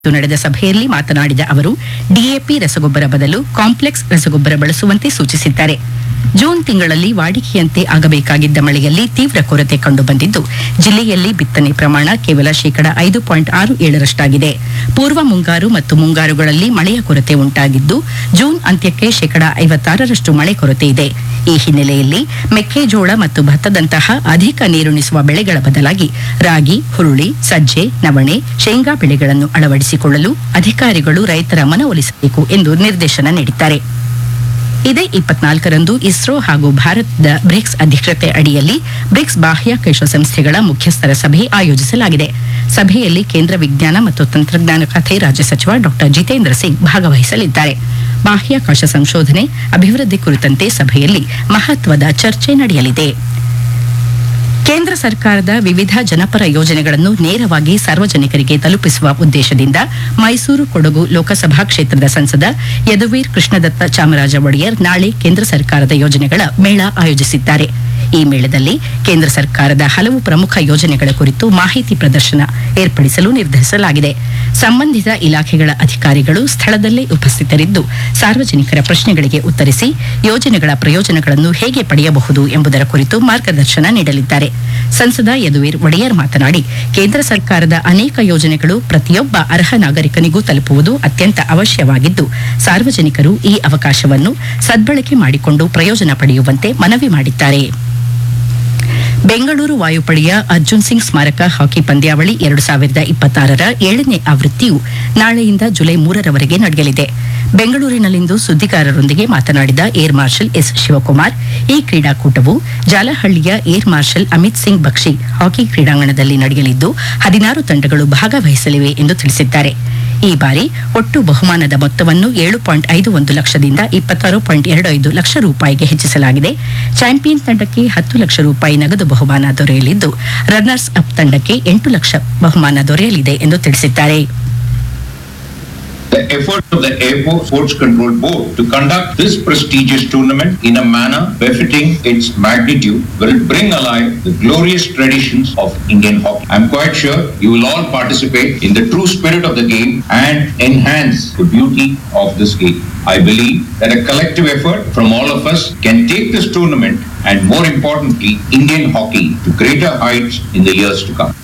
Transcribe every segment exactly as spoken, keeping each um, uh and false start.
ಇಂದು ನಡೆದ ಸಭೆಯಲ್ಲಿ ಮಾತನಾಡಿದ ಅವರು ಡಿಎಪಿ ರಸಗೊಬ್ಬರ ಬದಲು ಕಾಂಪ್ಲೆಕ್ಸ್ ರಸಗೊಬ್ಬರ ಬಳಸುವಂತೆ ಸೂಚಿಸಿದ್ದಾರೆ. ಜೂನ್ ತಿಂಗಳಲ್ಲಿ ವಾಡಿಕೆಯಂತೆ ಆಗಬೇಕಾಗಿದ್ದ ಮಳೆಯಲ್ಲಿ ತೀವ್ರ ಕೊರತೆ ಕಂಡುಬಂದಿದ್ದು, ಜಿಲ್ಲೆಯಲ್ಲಿ ಬಿತ್ತನೆ ಪ್ರಮಾಣ ಕೇವಲ ಶೇಕಡ ಐದು ಪಾಯಿಂಟ್ ಆರು ಏಳರಷ್ಟಾಗಿದೆ. ಪೂರ್ವ ಮುಂಗಾರು ಮತ್ತು ಮುಂಗಾರುಗಳಲ್ಲಿ ಮಳೆಯ ಕೊರತೆ ಉಂಟಾಗಿದ್ದು, ಜೂನ್ ಅಂತ್ಯಕ್ಕೆ ಶೇಕಡ ಐವತ್ತಾರರಷ್ಟು ಮಳೆ ಕೊರತೆ ಇದೆ. ಈ ಹಿನ್ನೆಲೆಯಲ್ಲಿ ಮೆಕ್ಕೆಜೋಳ ಮತ್ತು ಭತ್ತದಂತಹ ಅಧಿಕ ನೀರುಣಿಸುವ ಬೆಳೆಗಳ ಬದಲಾಗಿ ರಾಗಿ, ಹುರುಳಿ, ಸಜ್ಜೆ, ನವಣೆ, ಶೇಂಗಾ ಬೆಳೆಗಳನ್ನು ಅಳವಡಿಸಿಕೊಳ್ಳಲು ಅಧಿಕಾರಿಗಳು ರೈತರ ಮನವೊಲಿಸಬೇಕು ಎಂದು ನಿರ್ದೇಶನ ನೀಡಿದ್ದಾರೆ. ಇದೇ ಇಪ್ಪತ್ನಾಲ್ಕರಂದು ಇಸ್ರೋ ಹಾಗೂ ಭಾರತದ ಬ್ರಿಕ್ಸ್ ಅಧ್ಯಕ್ಷತೆ ಅಡಿಯಲ್ಲಿ ಬ್ರಿಕ್ಸ್ ಬಾಹ್ಯಾಕಾಶ ಸಂಸ್ಥೆಗಳ ಮುಖ್ಯಸ್ಥರ ಸಭೆ ಆಯೋಜಿಸಲಾಗಿದೆ. ಸಭೆಯಲ್ಲಿ ಕೇಂದ್ರ ವಿಜ್ಞಾನ ಮತ್ತು ತಂತ್ರಜ್ಞಾನ ಖಾತೆ ರಾಜ್ಯ ಸಚಿವ ಡಾ ಜಿತೇಂದ್ರ ಸಿಂಗ್ ಭಾಗವಹಿಸಲಿದ್ದಾರೆ. ಬಾಹ್ಯಾಕಾಶ ಸಂಶೋಧನೆ, ಅಭಿವೃದ್ಧಿ ಕುರಿತಂತೆ ಸಭೆಯಲ್ಲಿ ಮಹತ್ವದ ಚರ್ಚೆ ನಡೆಯಲಿದೆ. ಕೇಂದ್ರ ಸರ್ಕಾರದ ವಿವಿಧ ಜನಪರ ಯೋಜನೆಗಳನ್ನು ನೇರವಾಗಿ ಸಾರ್ವಜನಿಕರಿಗೆ ತಲುಪಿಸುವ ಉದ್ದೇಶದಿಂದ ಮೈಸೂರು ಕೊಡಗು ಲೋಕಸಭಾ ಕ್ಷೇತ್ರದ ಸಂಸದ ಯದುವೀರ್ ಕೃಷ್ಣದತ್ತ ಚಾಮರಾಜ ಒಡೆಯರ್ ನಾಳೆ ಕೇಂದ್ರ ಸರ್ಕಾರದ ಯೋಜನೆಗಳ ಮೇಳ ಆಯೋಜಿಸಿದ್ದಾರೆ. ಈ ಮೇಳದಲ್ಲಿ ಕೇಂದ್ರ ಸರ್ಕಾರದ ಹಲವು ಪ್ರಮುಖ ಯೋಜನೆಗಳ ಕುರಿತು ಮಾಹಿತಿ ಪ್ರದರ್ಶನ ಏರ್ಪಡಿಸಲು ನಿರ್ಧರಿಸಲಾಗಿದೆ. ಸಂಬಂಧಿತ ಇಲಾಖೆಗಳ ಅಧಿಕಾರಿಗಳು ಸ್ಥಳದಲ್ಲೇ ಉಪಸ್ಥಿತರಿದ್ದು ಸಾರ್ವಜನಿಕರ ಪ್ರಶ್ನೆಗಳಿಗೆ ಉತ್ತರಿಸಿ ಯೋಜನೆಗಳ ಪ್ರಯೋಜನಗಳನ್ನು ಹೇಗೆ ಪಡೆಯಬಹುದು ಎಂಬುದರ ಕುರಿತು ಮಾರ್ಗದರ್ಶನ ನೀಡಲಿದ್ದಾರೆ. ಸಂಸದ ಯದುವೀರ್ ಒಡೆಯರ್ ಮಾತನಾಡಿ, ಕೇಂದ್ರ ಸರ್ಕಾರದ ಅನೇಕ ಯೋಜನೆಗಳು ಪ್ರತಿಯೊಬ್ಬ ಅರ್ಹ ನಾಗರಿಕನಿಗೂ ತಲುಪುವುದು ಅತ್ಯಂತ ಅವಶ್ಯವಾಗಿದ್ದು, ಸಾರ್ವಜನಿಕರು ಈ ಅವಕಾಶವನ್ನು ಸದ್ಬಳಕೆ ಮಾಡಿಕೊಂಡು ಪ್ರಯೋಜನ ಪಡೆಯುವಂತೆ ಮನವಿ ಮಾಡಿದ್ದಾರೆ. ಬೆಂಗಳೂರು ವಾಯುಪಡೆಯ ಅರ್ಜುನ್ ಸಿಂಗ್ ಸ್ಮಾರಕ ಹಾಕಿ ಪಂದ್ಯಾವಳಿ ಎರಡು ಸಾವಿರದ ಇಪ್ಪತ್ತಾರರ ಏಳನೇ ಆವೃತ್ತಿಯು ನಾಳೆಯಿಂದ ಜುಲೈ ಮೂರರವರೆಗೆ ನಡೆಯಲಿದೆ. ಬೆಂಗಳೂರಿನಲ್ಲಿಂದು ಸುದ್ದಿಗಾರರೊಂದಿಗೆ ಮಾತನಾಡಿದ ಏರ್ ಮಾರ್ಷಲ್ ಎಸ್ ಶಿವಕುಮಾರ್, ಈ ಕ್ರೀಡಾಕೂಟವು ಜಾಲಹಳ್ಳಿಯ ಏರ್ ಮಾರ್ಷಲ್ ಅಮಿತ್ ಸಿಂಗ್ ಬಕ್ಷಿ ಹಾಕಿ ಕ್ರೀಡಾಂಗಣದಲ್ಲಿ ನಡೆಯಲಿದ್ದು ಹದಿನಾರು ತಂಡಗಳು ಭಾಗವಹಿಸಲಿವೆ ಎಂದು ತಿಳಿಸಿದ್ದಾರೆ. ಈ ಬಾರಿ ಒಟ್ಟು ಬಹುಮಾನದ ಮೊತ್ತವನ್ನು ಏಳು ಪಾಯಿಂಟ್ ಐದು ಒಂದು ಲಕ್ಷದಿಂದ ಇಪ್ಪತ್ತಾರು ಪಾಯಿಂಟ್ ಎರಡು ಐದು ಲಕ್ಷ ರೂಪಾಯಿಗೆ ಹೆಚ್ಚಿಸಲಾಗಿದೆ. ಚಾಂಪಿಯನ್ ತಂಡಕ್ಕೆ ಹತ್ತು ಲಕ್ಷ ರೂಪಾಯಿ ನಗದು ಬಹುಮಾನ ದೊರೆಯಲಿದ್ದು, ರನ್ನರ್ಸ್ ಅಪ್ ತಂಡಕ್ಕೆ ಎಂಟು ಲಕ್ಷ ಬಹುಮಾನ ದೊರೆಯಲಿದೆ ಎಂದು ತಿಳಿಸಿದ್ದಾರೆ. The effort of the Airport Sports Control Board to conduct this prestigious tournament in a manner befitting its magnitude will bring alive the glorious traditions of Indian hockey. I am quite sure you will all participate in the true spirit of the game and enhance the beauty of this game. I believe that a collective effort from all of us can take this tournament and, more importantly, Indian hockey to greater heights in the years to come.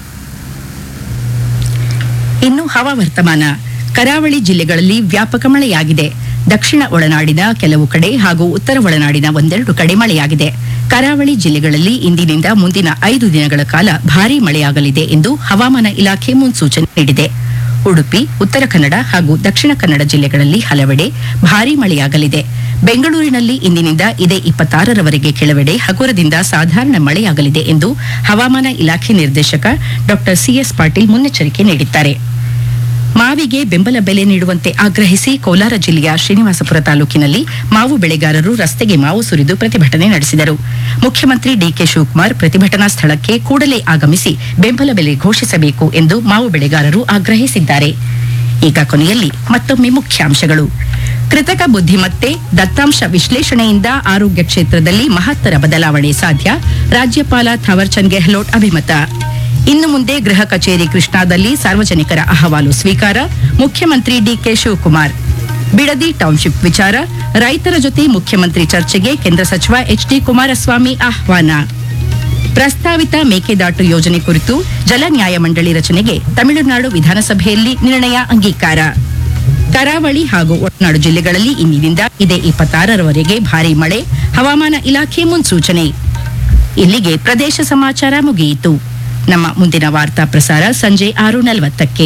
ಇನ್ನು ಹವಾವರ್ತಮಾನ. ಕರಾವಳಿ ಜಿಲ್ಲೆಗಳಲ್ಲಿ ವ್ಯಾಪಕ ಮಳೆಯಾಗಿದೆ. ದಕ್ಷಿಣ ಒಳನಾಡಿನ ಕೆಲವು ಕಡೆ ಹಾಗೂ ಉತ್ತರ ಒಳನಾಡಿನ ಒಂದೆರಡು ಕಡೆ ಮಳೆಯಾಗಿದೆ. ಕರಾವಳಿ ಜಿಲ್ಲೆಗಳಲ್ಲಿ ಇಂದಿನಿಂದ ಮುಂದಿನ ಐದು ದಿನಗಳ ಕಾಲ ಭಾರೀ ಮಳೆಯಾಗಲಿದೆ ಎಂದು ಹವಾಮಾನ ಇಲಾಖೆ ಮುನ್ಸೂಚನೆ ನೀಡಿದೆ. ಉಡುಪಿ, ಉತ್ತರ ಕನ್ನಡ ಹಾಗೂ ದಕ್ಷಿಣ ಕನ್ನಡ ಜಿಲ್ಲೆಗಳಲ್ಲಿ ಹಲವೆಡೆ ಭಾರೀ ಮಳೆಯಾಗಲಿದೆ. ಬೆಂಗಳೂರಿನಲ್ಲಿ ಇಂದಿನಿಂದ ಇದೇ ಇಪ್ಪತ್ತಾರರವರೆಗೆ ಕೆಲವೆಡೆ ಹಗುರದಿಂದ ಸಾಧಾರಣ ಮಳೆಯಾಗಲಿದೆ ಎಂದು ಹವಾಮಾನ ಇಲಾಖೆ ನಿರ್ದೇಶಕ ಡಾ ಸಿಎಸ್ ಪಾಟೀಲ್ ಮುನ್ನೆಚ್ಚರಿಕೆ ನೀಡಿದ್ದಾರೆ. ಮಾವಿಗೆ ಬೆಂಬಲ ಬೆಲೆ ನೀಡುವಂತೆ ಆಗ್ರಹಿಸಿ ಕೋಲಾರ ಜಿಲ್ಲೆಯ ಶ್ರೀನಿವಾಸಪುರ ತಾಲೂಕಿನಲ್ಲಿ ಮಾವು ಬೆಳೆಗಾರರು ರಸ್ತೆಗೆ ಮಾವು ಸುರಿದು ಪ್ರತಿಭಟನೆ ನಡೆಸಿದರು. ಮುಖ್ಯಮಂತ್ರಿ ಡಿಕೆ ಶಿವಕುಮಾರ್ ಪ್ರತಿಭಟನಾ ಸ್ಥಳಕ್ಕೆ ಕೂಡಲೇ ಆಗಮಿಸಿ ಬೆಂಬಲ ಬೆಲೆ ಘೋಷಿಸಬೇಕು ಎಂದು ಮಾವು ಬೆಳೆಗಾರರು ಆಗ್ರಹಿಸಿದ್ದಾರೆ. ಈಗ ಕೊನೆಯಲ್ಲಿ ಮತ್ತೊಮ್ಮೆ ಮುಖ್ಯಾಂಶಗಳು. ಕೃತಕ ಬುದ್ಧಿಮತ್ತೆ, ದತ್ತಾಂಶ ವಿಶ್ಲೇಷಣೆಯಿಂದ ಆರೋಗ್ಯ ಕ್ಷೇತ್ರದಲ್ಲಿ ಮಹತ್ತರ ಬದಲಾವಣೆ ಸಾಧ್ಯ, ರಾಜ್ಯಪಾಲ ಥಾವರ್ಚಂದ್ ಗೆಹ್ಲೋಟ್ ಅಭಿಮತ. ಇನ್ನು ಮುಂದೆ ಗೃಹ ಕಚೇರಿ ಕೃಷ್ಣಾದಲ್ಲಿ ಸಾರ್ವಜನಿಕರ ಅಹವಾಲು ಸ್ವೀಕಾರ, ಮುಖ್ಯಮಂತ್ರಿ ಡಿಕೆ ಶಿವಕುಮಾರ್. ಬಿಡದಿ ಟೌನ್ಶಿಪ್ ವಿಚಾರ, ರೈತರ ಜೊತೆ ಮುಖ್ಯಮಂತ್ರಿ ಚರ್ಚೆಗೆ ಕೇಂದ್ರ ಸಚಿವ ಎಚ್ ಡಿ ಕುಮಾರಸ್ವಾಮಿ ಆಹ್ವಾನ. ಪ್ರಸ್ತಾವಿತ ಮೇಕೆದಾಟು ಯೋಜನೆ ಕುರಿತು ಜಲ ನ್ಯಾಯಮಂಡಳಿ ರಚನೆಗೆ ತಮಿಳುನಾಡು ವಿಧಾನಸಭೆಯಲ್ಲಿ ನಿರ್ಣಯ ಅಂಗೀಕಾರ. ಕರಾವಳಿ ಹಾಗೂ ಒಳನಾಡು ಜಿಲ್ಲೆಗಳಲ್ಲಿ ಇಂದಿನಿಂದ ಇದೇ ಇಪ್ಪತ್ತಾರರವರೆಗೆ ಭಾರೀ ಮಳೆ, ಹವಾಮಾನ ಇಲಾಖೆ ಮುನ್ಸೂಚನೆ. ಇಲ್ಲಿಗೆ ಪ್ರದೇಶ ಸಮಾಚಾರ ಮುಗಿಯಿತು. ನಮ್ಮ ಮುಂದಿನ ವಾರ್ತಾ ಪ್ರಸಾರ ಸಂಜೆ ಆರು ನಲವತ್ತಕ್ಕೆ.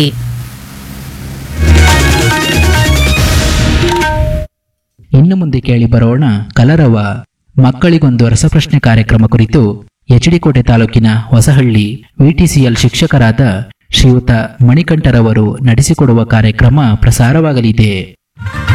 ಇನ್ನು ಮುಂದೆ ಕೇಳಿ ಬರೋಣ ಕಲರವ, ಮಕ್ಕಳಿಗೊಂದು ರಸಪ್ರಶ್ನೆ ಕಾರ್ಯಕ್ರಮ ಕುರಿತು ಎಚ್ಡಿಕೋಟೆ ತಾಲೂಕಿನ ಹೊಸಹಳ್ಳಿ ವಿಟಿಸಿಎಲ್ ಶಿಕ್ಷಕರಾದ ಶ್ರೀಯುತ ಮಣಿಕಂಠರವರು ನಡೆಸಿಕೊಡುವ ಕಾರ್ಯಕ್ರಮ ಪ್ರಸಾರವಾಗಲಿದೆ.